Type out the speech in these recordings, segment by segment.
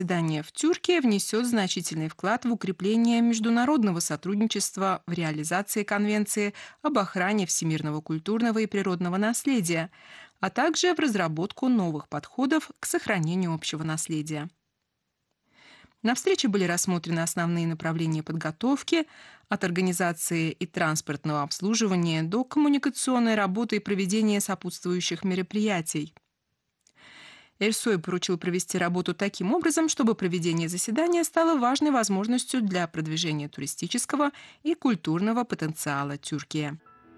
Заседание в Тюркии внесет значительный вклад в укрепление международного сотрудничества в реализации Конвенции об охране всемирного культурного и природного наследия, а также в разработку новых подходов к сохранению общего наследия. На встрече были рассмотрены основные направления подготовки, от организации и транспортного обслуживания до коммуникационной работы и проведения сопутствующих мероприятий. Эльсой поручил провести работу таким образом, чтобы проведение заседания стало важной возможностью для продвижения туристического и культурного потенциала Тюркии.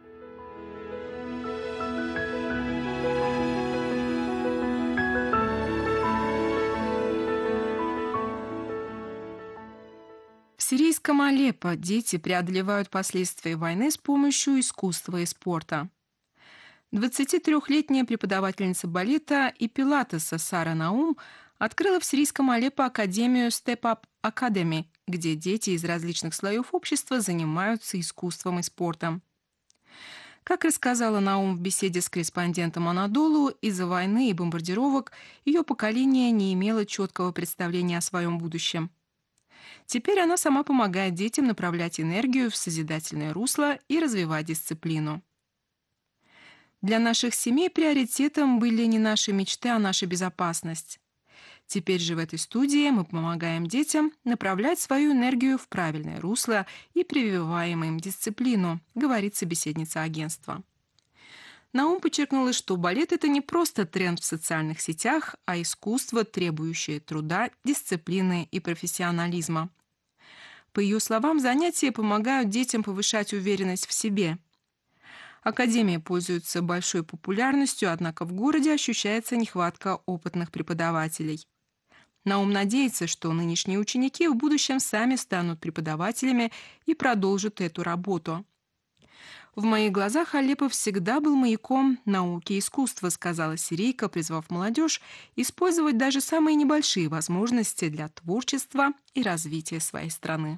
В сирийском Алеппо дети преодолевают последствия войны с помощью искусства и спорта. 23-летняя преподавательница балета и пилатеса Сара Наум открыла в сирийском Алеппо академию Step Up Academy, где дети из различных слоев общества занимаются искусством и спортом. Как рассказала Наум в беседе с корреспондентом Анадолу, из-за войны и бомбардировок ее поколение не имело четкого представления о своем будущем. Теперь она сама помогает детям направлять энергию в созидательное русло и развивать дисциплину. Для наших семей приоритетом были не наши мечты, а наша безопасность. Теперь же в этой студии мы помогаем детям направлять свою энергию в правильное русло и прививаем им дисциплину, говорит собеседница агентства. Наум подчеркнула, что балет – это не просто тренд в социальных сетях, а искусство, требующее труда, дисциплины и профессионализма. По ее словам, занятия помогают детям повышать уверенность в себе. Академия пользуется большой популярностью, однако в городе ощущается нехватка опытных преподавателей. Наум надеется, что нынешние ученики в будущем сами станут преподавателями и продолжат эту работу. «В моих глазах Алеппо всегда был маяком науки и искусства», сказала сирийка, призвав молодежь использовать даже самые небольшие возможности для творчества и развития своей страны.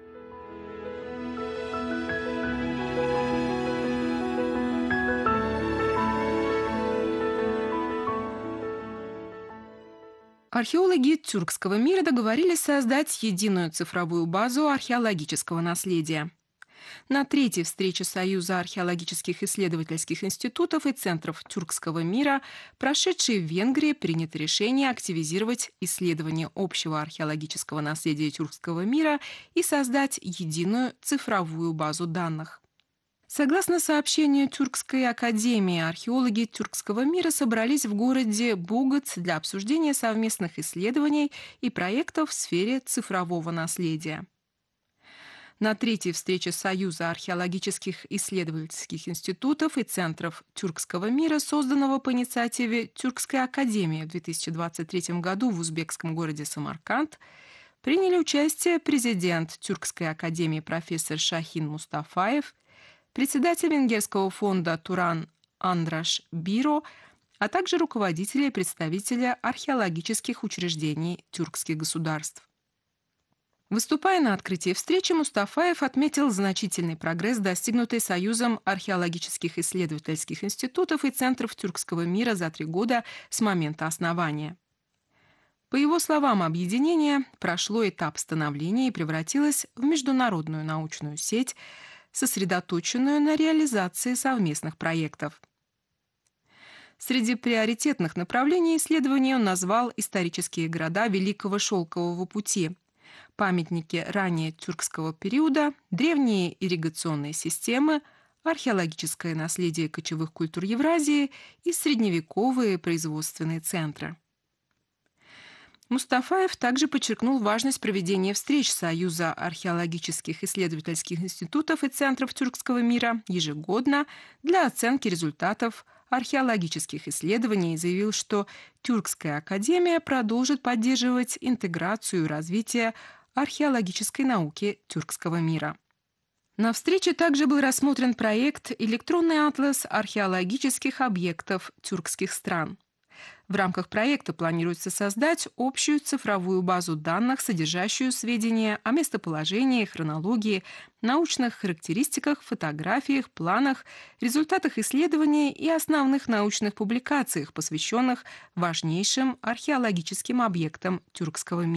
Археологи тюркского мира договорились создать единую цифровую базу археологического наследия. На третьей встрече Союза археологических исследовательских институтов и центров тюркского мира, прошедшей в Венгрии, принято решение активизировать исследование общего археологического наследия тюркского мира и создать единую цифровую базу данных. Согласно сообщению Тюркской академии, археологи тюркского мира собрались в городе Бугат для обсуждения совместных исследований и проектов в сфере цифрового наследия. На третьей встрече Союза археологических исследовательских институтов и центров тюркского мира, созданного по инициативе Тюркской академии в 2023 году в узбекском городе Самарканд, приняли участие президент Тюркской академии профессор Шахин Мустафаев, председатель венгерского фонда Туран Андраш Биро, а также руководители и представители археологических учреждений тюркских государств. Выступая на открытии встречи, Мустафаев отметил значительный прогресс, достигнутый Союзом археологических исследовательских институтов и центров тюркского мира за 3 года с момента основания. По его словам, объединение прошло этап становления и превратилось в международную научную сеть, сосредоточенную на реализации совместных проектов. Среди приоритетных направлений исследования он назвал исторические города Великого Шелкового пути, памятники ранее тюркского периода, древние ирригационные системы, археологическое наследие кочевых культур Евразии и средневековые производственные центры. Мустафаев также подчеркнул важность проведения встреч Союза археологических исследовательских институтов и центров тюркского мира ежегодно для оценки результатов археологических исследований и заявил, что Тюркская академия продолжит поддерживать интеграцию и развитие археологической науки тюркского мира. На встрече также был рассмотрен проект «Электронный атлас археологических объектов тюркских стран». В рамках проекта планируется создать общую цифровую базу данных, содержащую сведения о местоположении, хронологии, научных характеристиках, фотографиях, планах, результатах исследований и основных научных публикациях, посвященных важнейшим археологическим объектам Тюркского мира.